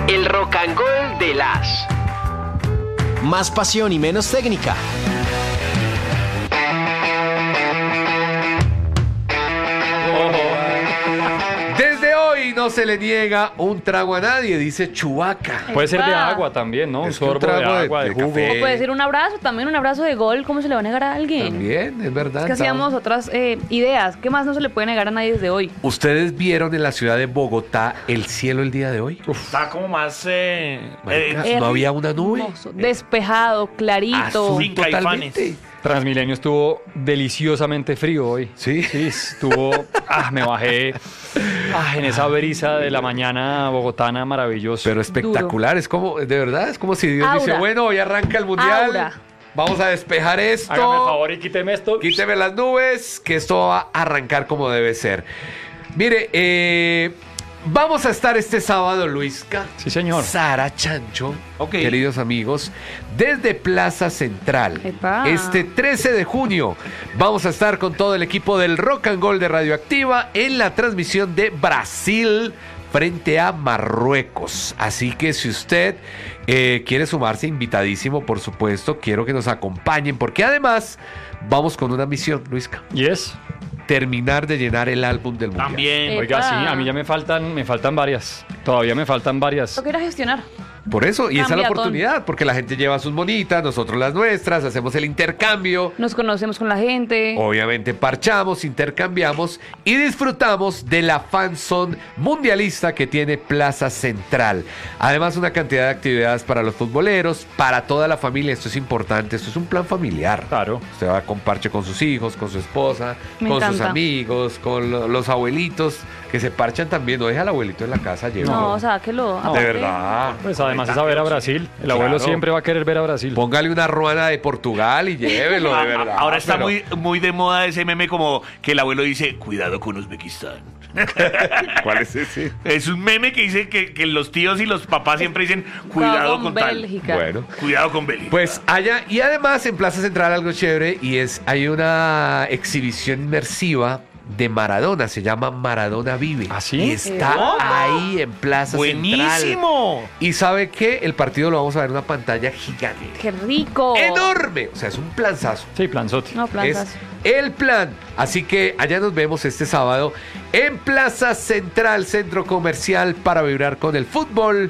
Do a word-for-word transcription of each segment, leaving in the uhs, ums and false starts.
El rock and roll de las. Más pasión y menos técnica. Desde hoy no se le niega un trago a nadie, dice Chewbacca. Puede ser de Epa. agua también, ¿no? Un Es que un sorbo de trago de- agua, de, de jugo. café. O puede ser un abrazo, también un abrazo de gol. ¿Cómo se le va a negar a alguien? También, es verdad. Es que hacíamos otras eh, ideas. ¿Qué más no se le puede negar a nadie desde hoy? ¿Ustedes vieron en la ciudad de Bogotá el cielo el día de hoy? Está como más... Eh, Marica, eh, ¿no había una nube? Hermoso, despejado, clarito. Azul Sin totalmente. caifanes. Transmilenio estuvo deliciosamente frío hoy. ¿Sí? Sí, estuvo... Ah, me bajé ah, en esa brisa de la mañana bogotana maravilloso. Pero espectacular, es como, de verdad, es como si Dios Aura. dice, bueno, hoy arranca el mundial, Aura. vamos a despejar esto, Hágame el favor y quíteme esto. quíteme las nubes, que esto va a arrancar como debe ser. Mire, eh, vamos a estar este sábado, Luisca. Sí, señor. Sara Chancho, Ok. queridos amigos, desde Plaza Central. Epa. Este trece de junio vamos a estar con todo el equipo del Rock and Roll de Radioactiva en la transmisión de Brasil frente a Marruecos. Así que si usted eh, quiere sumarse, invitadísimo, por supuesto, quiero que nos acompañen, porque además vamos con una misión, Luisca. Yes. Terminar de llenar el álbum del mundial. También. Eh. Oiga, Epa. sí, a mí ya me faltan, me faltan varias. Todavía me faltan varias. Lo quiero gestionar. Por eso, y esa es la Cambiatón. oportunidad, porque la gente lleva sus monitas, nosotros las nuestras, hacemos el intercambio. Nos conocemos con la gente. Obviamente parchamos, intercambiamos y disfrutamos de la fanzone mundialista que tiene Plaza Central. Además, una cantidad de actividades para los futboleros, para toda la familia. Esto es importante, esto es un plan familiar. Claro. Usted va a comparche con sus hijos, con su esposa, Me con sus encanta. amigos, con lo- los abuelitos que se parchan también. No deja al abuelito en la casa, llévelo. No, sáquelo. de aparte. verdad. Pues además es a ver a Brasil. El abuelo Claro. siempre va a querer ver a Brasil. Póngale una ruana de Portugal y llévelo, de verdad. Ahora está pero- muy, muy de moda ese meme como que el abuelo dice, cuidado con Uzbekistán. ¿Cuál es ese? Es un meme que dice que, que los tíos y los papás siempre dicen, cuidado con con tal. Bélgica. Bueno. Cuidado con Bélgica. Pues allá, y además en Plaza Central algo chévere, y es, hay una exhibición inmersiva de Maradona, se llama Maradona Vive. ¿Ah, sí? Y está ¿Cómo? ahí en Plaza Central. ¡Buenísimo! Y sabe que el partido lo vamos a ver en una pantalla gigante. ¡Qué rico! ¡Enorme! O sea, es un planzazo. Sí, planzote. No, plantas. Es el plan. Así que allá nos vemos este sábado en Plaza Central, centro comercial, para vibrar con el fútbol.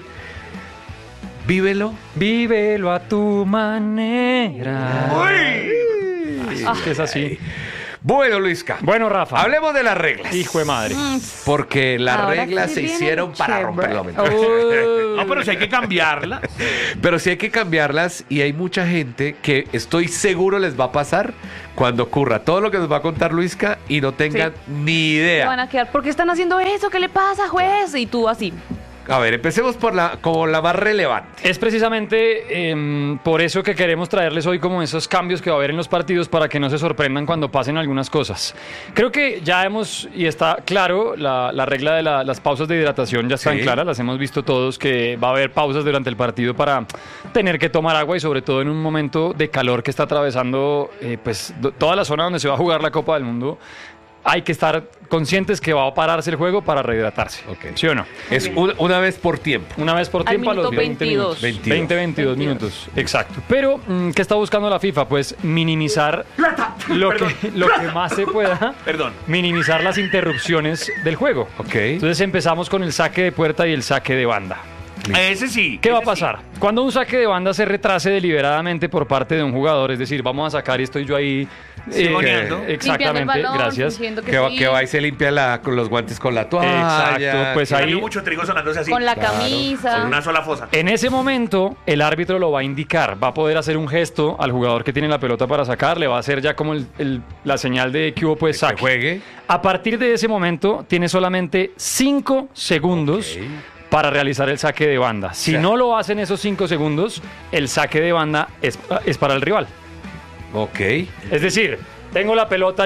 Vívelo. Vívelo a tu manera. ¡Uy! Es que es así. Bueno, Luisca. Bueno, Rafa. Hablemos de las reglas. Hijo de madre. Porque las Ahora reglas sí se viene hicieron lo para chévere. romperlo. Uh. No, pero si hay que cambiarla. Pero sí hay que cambiarlas y hay mucha gente que estoy seguro les va a pasar cuando ocurra todo lo que nos va a contar Luisca y no tengan Sí. ni Se van idea. a quedar. ¿Por qué están haciendo eso? ¿Qué le pasa, juez? Y tú así. A ver, empecemos por la como la más relevante. Es precisamente em, por eso que queremos traerles hoy como esos cambios que va a haber en los partidos para que no se sorprendan cuando pasen algunas cosas. Creo que ya hemos, y está claro, la, la regla de la- las pausas de hidratación ya están Sí. claras, las hemos visto todos, que va a haber pausas durante el partido para tener que tomar agua y sobre todo en un momento de calor que está atravesando eh, pues do- toda la zona donde se va a jugar la Copa del Mundo. Hay que estar conscientes que va a pararse el juego para rehidratarse. Ok. ¿Sí o no? Es una, una vez por tiempo. Una vez por Al tiempo a los minuto veinte minutos. veintidós. veinte, veintidós minutos. Exacto. Pero, mm, ¿qué está buscando la FIFA? Pues minimizar lo que, lo que más se pueda. Perdón. Minimizar las interrupciones del juego. Ok. Entonces empezamos con el saque de puerta y el saque de banda. Ese sí. ¿Qué va a ese sí. pasar? Cuando un saque de banda se retrase deliberadamente por parte de un jugador, es decir, vamos a sacar y estoy yo ahí. Simoneando. exactamente, Limpiando el balón, gracias. fingiendo que Que, va, sí, que va y se limpia la- con los guantes con la toalla. Exacto, pues que- ahí- Salió mucho trigo sonándose así. Con la Claro. camisa. Con una sola fosa. En ese momento, el árbitro lo va a indicar, va a poder hacer un gesto al jugador que tiene la pelota para sacar, le va a hacer ya como el- el- la señal de que hubo pues que saque. juegue. A partir de ese momento, tiene solamente cinco segundos Ok. para realizar el saque de banda. Si Ya. no lo hacen esos cinco segundos, el saque de banda es, es para el rival. Ok. Es decir, tengo la pelota yo,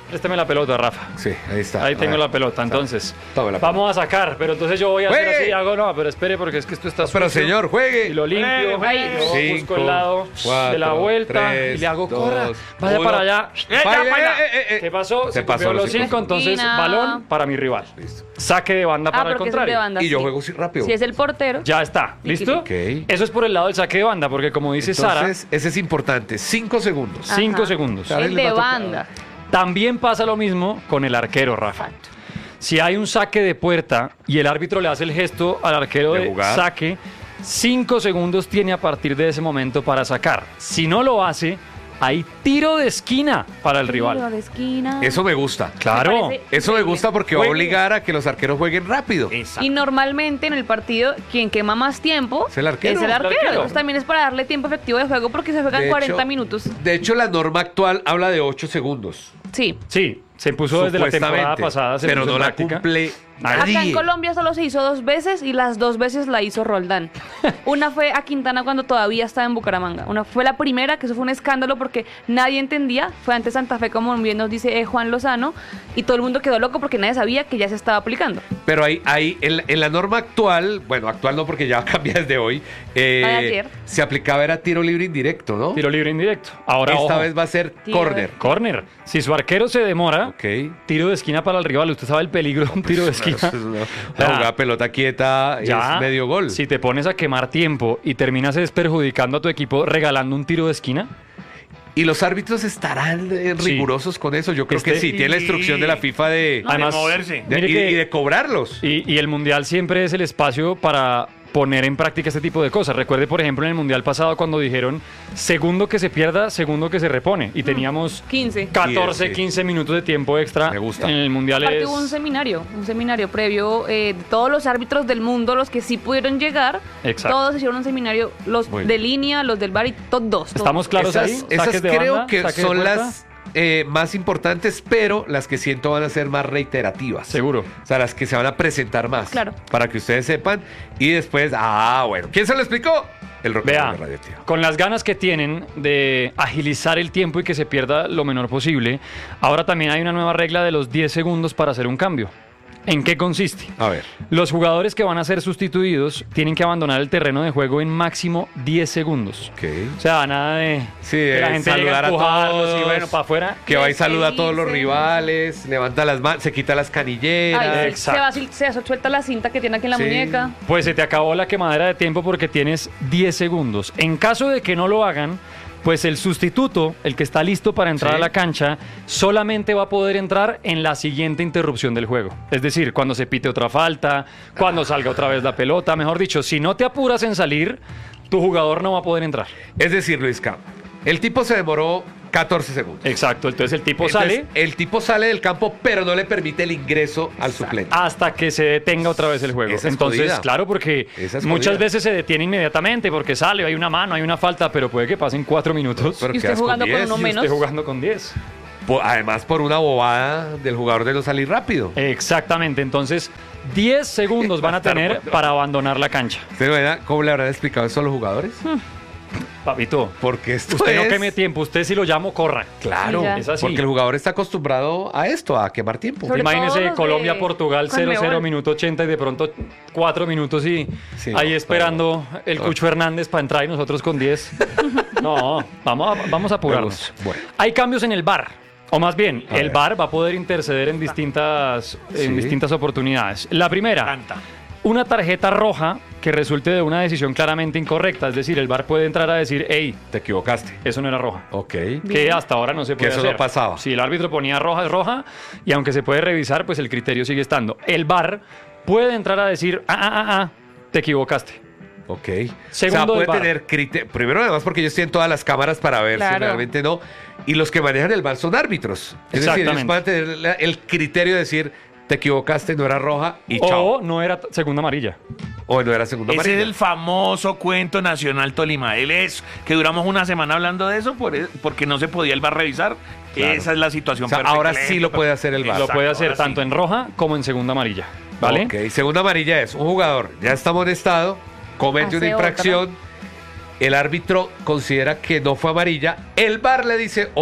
Présteme la pelota, Rafa. Sí, ahí está. Ahí A tengo ver. la pelota. Entonces, Tome la vamos a sacar, pero entonces yo voy a hacer ¡Juegue! así. Hago, no, pero espere, porque es que esto está No, pero sucio. señor, juegue. Y lo limpio, Juegue, yo juegue. busco el lado Cinco, de la cuatro, vuelta tres, y le hago dos, corra. Vaya uno. para allá. Eh, ya, Vaya, baila. eh, eh, eh. ¿Qué pasó? Se Se pasó cumplió los los cinco. cinco, entonces Esquina. balón para mi rival. Listo. Saque de banda Ah, para el porque es el de contrario. banda. Y yo sí. juego así rápido. Si es el portero. Ya está, ¿listo? Ok. Eso es por el lado del saque de banda, porque como dice Sara, Entonces, ese es importante. Cinco segundos. Ajá. cinco segundos. Sara, El les va de a tocar. banda. También pasa lo mismo con el arquero, Rafa. Exacto. Si hay un saque de puerta y el árbitro le hace el gesto al arquero De de, jugar. saque, cinco segundos tiene a partir de ese momento para sacar. Si no lo hace, hay tiro de esquina para el Tiro rival. de esquina. Eso me gusta. Claro. Me parece Eso me increíble. gusta porque va a Juegue. obligar a que los arqueros jueguen rápido. Y normalmente en el partido, quien quema más tiempo Es el arquero. Es el arquero. arquero. Entonces también es para darle tiempo efectivo de juego porque se juegan De cuarenta hecho- minutos. De hecho, la norma actual habla de ocho segundos. Sí. Sí, se puso desde la temporada supuestamente, pasada. se pero puso no en la práctica. cumple Acá en nadie. Colombia solo se hizo dos veces y las dos veces la hizo Roldán. Una fue a Quintana cuando todavía estaba en Bucaramanga. Una fue la primera, que eso fue un escándalo porque nadie entendía. Fue ante Santa Fe, como bien nos dice eh, Juan Lozano, y todo el mundo quedó loco porque nadie sabía que ya se estaba aplicando. Pero ahí, ahí en, en la norma actual, bueno, actual no porque ya cambia desde hoy, eh, La de ayer. se aplicaba era tiro libre indirecto, ¿no? Tiro libre indirecto. Ahora, Esta ojo, vez va a ser Tiro corner. corner. Si su arquero se demora, Ok. tiro de esquina para el rival. Usted sabe el peligro de un tiro de esquina. Eso es una, Ya. una jugada pelota quieta Ya, es medio gol. Si te pones a quemar tiempo y terminas es perjudicando a tu equipo regalando un tiro de esquina, Y los árbitros estarán eh, Sí. rigurosos con eso. Yo creo Este- que sí. Tiene la instrucción de la FIFA de, No, Además, de moverse. de- mire y, que- y de cobrarlos. y, y el Mundial siempre es el espacio para poner en práctica este tipo de cosas. Recuerde, por ejemplo, en el Mundial pasado cuando dijeron segundo que se pierda, segundo que se repone. Y teníamos quince. catorce, Sí, sí. quince minutos de tiempo extra. Me gusta. En el Mundial Aparte es... hubo un seminario, un seminario previo eh, de todos los árbitros del mundo, los que sí pudieron llegar. Exacto. Todos hicieron un seminario, los Muy de bien. línea, los del bar y todos. todos. ¿Estamos claros esas ahí? esas Saques de creo banda, que saques de son puerta. las eh, más importantes, pero las que siento van a ser más reiterativas. Seguro. O sea, las que se van a presentar más. Claro. Para que ustedes sepan. Y después, ah, bueno. ¿Quién se lo explicó? El Rock Vea, de Radioactiva. con las ganas que tienen de agilizar el tiempo y que se pierda lo menor posible, ahora también hay una nueva regla de los diez segundos para hacer un cambio. ¿En qué consiste? A ver. Los jugadores que van a ser sustituidos tienen que abandonar el terreno de juego en máximo diez segundos. Ok. O sea, nada de Sí, que de la gente llegue saludar a empujarlos todos. y bueno, para afuera. Que va y saluda a todos los Despedice. rivales, levanta las manos, se quita las canilleras. Ay, se, Exacto. se va, sil- se suelta la cinta que tiene aquí en la Sí. muñeca. Pues se te acabó la quemadera de tiempo porque tienes diez segundos. En caso de que no lo hagan, pues el sustituto, el que está listo para entrar Sí. a la cancha, solamente va a poder entrar en la siguiente interrupción del juego. Es decir, cuando se pite otra falta, cuando salga otra vez la pelota. Mejor dicho, si no te apuras en salir, tu jugador no va a poder entrar. Es decir, Luis Campo, el tipo se demoró catorce segundos. Exacto, entonces el tipo Entonces, sale el tipo sale del campo, pero no le permite el ingreso al suplente. hasta que se detenga otra vez el juego. Esa es Entonces, jodida. claro, porque Esa es muchas jodida. veces se detiene inmediatamente porque sale, hay una mano, hay una falta, pero puede que pasen cuatro minutos Pero Y usted quedas jugando con diez. uno y menos. usted jugando con diez. Po- Además, por una bobada del jugador de no salir rápido. Exactamente, entonces diez segundos van a tener para abandonar la cancha. ¿Usted verdad cómo le habrán explicado eso a los jugadores? Papito, Porque esto usted no es- queme tiempo, usted si lo llamo, corra. Claro, Sí, ya. Es así. porque el jugador está acostumbrado a esto, a quemar tiempo. Sobre todo Imagínese los de Colombia-Portugal cero cero, Conmebol. minuto ochenta y de pronto cuatro minutos y Sí, ahí no, esperando no, el no. Cucho Hernández para entrar y nosotros con diez. No, vamos a, vamos a apurarnos. gusta. Bueno. Hay cambios en el V A R. O más bien, A el ver. V A R va a poder interceder en distintas, en Sí. distintas oportunidades. La primera, Canta. una tarjeta roja que resulte de una decisión claramente incorrecta. Es decir, el V A R puede entrar a decir, hey, Te equivocaste. eso no era roja. Ok. Que hasta ahora no se puede eso hacer. no pasaba. Si el árbitro ponía roja, es roja, y aunque se puede revisar, pues el criterio sigue estando. El V A R puede entrar a decir, ah, ah, ah, ah, te equivocaste. Ok. Segundo o sea, del puede V A R. tener criterio. Primero, además, porque ellos tienen todas las cámaras para ver si Claro. realmente no. Y los que manejan el V A R son árbitros. Es decir, ellos Exactamente. van a tener la- el criterio de decir, te equivocaste, no era roja y O chao. no era t- segunda amarilla. O no era segunda Ese amarilla. es el famoso cuento nacional Tolima. Él es que duramos una semana hablando de eso por e- porque no se podía el V A R revisar. Claro. Esa es la situación. O sea, perfecta. ahora sí lo puede hacer el V A R. Lo puede Exacto, hacer ahora tanto sí. en roja como en segunda amarilla. ¿Vale? Ok, segunda amarilla es un jugador, ya está amonestado, comete Hace una infracción, el árbitro considera que no fue amarilla, el V A R le dice, ojo,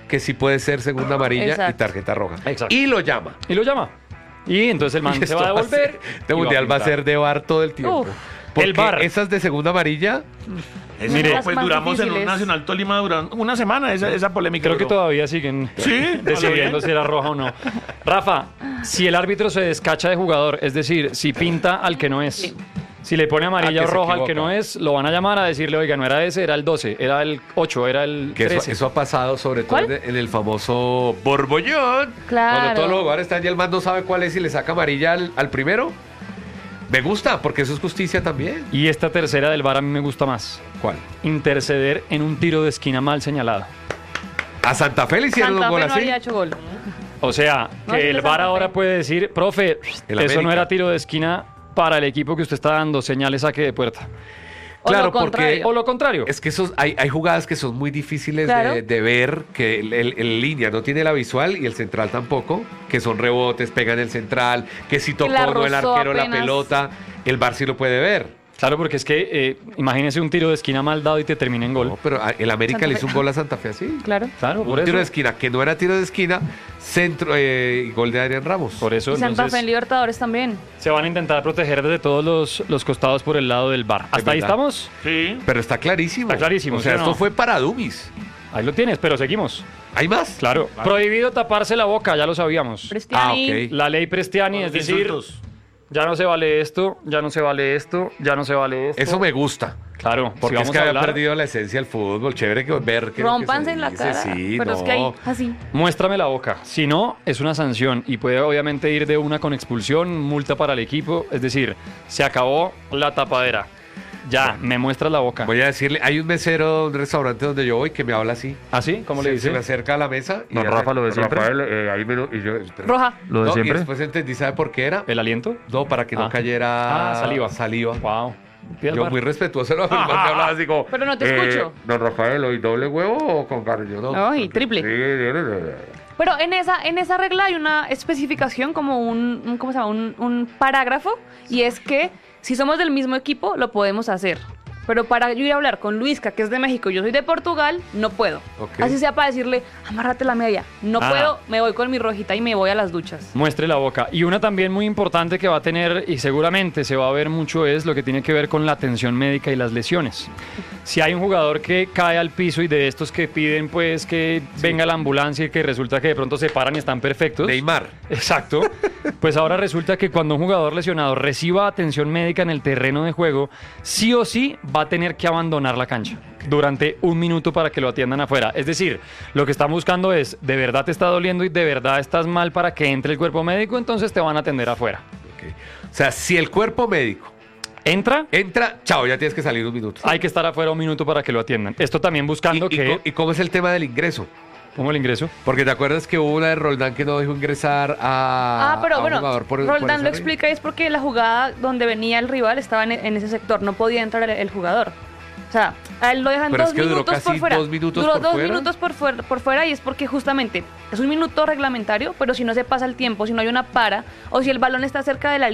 que sí puede ser segunda amarilla Exacto. y tarjeta roja. Exacto. Y lo llama. Y lo llama. Y entonces el man Y se esto va a va a devolver. ser- Este mundial va a ser de V A R todo el tiempo. Uf. Porque El V A R. esas de segunda amarilla, Eso, Mire. no, pues Las más duramos en un difíciles. Nacional Tolima durante una semana esa, esa polémica. Creo que duró. todavía siguen Sí, decidiendo ¿a lo bien? si era roja o no. Rafa, si el árbitro se descacha de jugador, es decir, si pinta al que no es, Sí. si le pone amarilla Ah, o que se roja al que equivoca. no es, lo van a llamar a decirle, oiga, no era ese, era el doce, era el ocho, era el que eso, trece. eso ha pasado sobre todo ¿Cuál? en, en el famoso Borbollón. Claro. Cuando todos los jugadores están y el man no sabe cuál es y le saca amarilla al, al primero. Me gusta, porque eso es justicia también. Y esta tercera del V A R a mí me gusta más. ¿Cuál? Interceder en un tiro de esquina mal señalado. A Santa Fe le hicieron Santa un gol Fe no así. había hecho gol. O sea, No, que sí, el de V A R Santa ahora Fe. puede decir, profe, El eso no América. era tiro de esquina para el equipo que usted está dando, señales saque de puerta. O Claro, lo porque contrario. O lo contrario. es que esos, hay, hay jugadas que son muy difíciles Claro. de, de ver, que el, el- el línea no tiene la visual y el central tampoco, que son rebotes, pegan el central, que si tocó la no el rozó arquero la apenas. pelota, el V A R sí lo puede ver. Claro, porque es que eh, imagínese un tiro de esquina mal dado y te termina en gol. No, pero a- el América Santa le Fe. hizo un gol a Santa Fe así. Claro. Claro, Un por tiro de eso. esquina, que no era tiro de esquina, centro eh, y gol de Adrián Ramos. Por eso, Y Santa entonces, Fe en Libertadores también. se van a intentar proteger desde todos los, los costados por el lado del V A R. ¿Hasta ahí verdad. estamos? Sí. Pero está clarísimo. Está clarísimo, O sea, ¿sí o esto no? fue para Dummies. Ahí lo tienes, pero seguimos. ¿Hay más? Claro. Prohibido taparse la boca, ya lo sabíamos. Prestiani. Ah, ok. La ley Prestiani, es decir, Insultos. ya no se vale esto, ya no se vale esto, ya no se vale esto. Eso me gusta. Claro, si Porque es vamos que a había hablar, perdido la esencia del fútbol. Chévere que ver que. Rómpanse que se en la dice, cara. Sí, pero no. es que hay así. muéstrame la boca. Si no, es una sanción y puede obviamente ir de una con expulsión, multa para el equipo. Es decir, se acabó la tapadera. Ya, me muestras la boca. Voy a decirle, hay un mesero de un restaurante donde yo voy que me habla así. ¿Así? ¿Cómo le Se- dice? Se me acerca a la mesa. Don ya Rafa, se- lo de siempre. Rafael, eh, ahí me lo- y yo, espera. Roja. ¿Lo de No, siempre? Y después entendí, ¿sabe por qué era? ¿El aliento? No, para que no Ah. cayera Ah, saliva. saliva. Wow. Pide al Yo bar. muy respetuoso, ¿no? Pero el man me hablaba así como... Pero no te eh, escucho. Don Rafael, ¿hoy doble huevo o con carne? Yo no. No, y triple. Sí, sí, sí. Pero en esa, en esa regla hay una especificación, como un, un- ¿cómo se llama? Un, un parágrafo, y es que si somos del mismo equipo, lo podemos hacer. Pero para yo ir a hablar con Luisca, que es de México, yo soy de Portugal, no puedo. Ok. Así sea para decirle, amárrate la media. No Ah. puedo, me voy con mi rojita y me voy a las duchas. Muestre la boca. Y una también muy importante que va a tener, y seguramente se va a ver mucho, es lo que tiene que ver con la atención médica y las lesiones. Si hay un jugador que cae al piso y de estos que piden pues que venga la ambulancia y que resulta que de pronto se paran y están perfectos. Neymar. Exacto. Pues ahora resulta que cuando un jugador lesionado reciba atención médica en el terreno de juego, sí o sí va a tener que abandonar la cancha durante un minuto para que lo atiendan afuera. Es decir, lo que están buscando es, de verdad te está doliendo y de verdad estás mal para que entre el cuerpo médico, entonces te van a atender afuera. Ok. O sea, si el cuerpo médico Entra, entra, chao, ya tienes que salir un minuto. hay que estar afuera un minuto para que lo atiendan. Esto también buscando ¿Y, y que... co- ¿Y cómo es el tema del ingreso? ¿Cómo el ingreso? Porque te acuerdas que hubo una de Roldán que no dejó ingresar a, Ah, pero a un bueno, jugador por, por Roldán esa lo regla? explica y es porque la jugada donde venía el rival estaba en, en ese sector, no podía entrar el, el jugador. O sea, a él lo dejan Pero dos es que duró minutos casi por fuera. dos minutos Duró por dos fuera. minutos por fuera, por fuera y es porque justamente es un minuto reglamentario, pero si no se pasa el tiempo, si no hay una para, o si el balón está cerca de la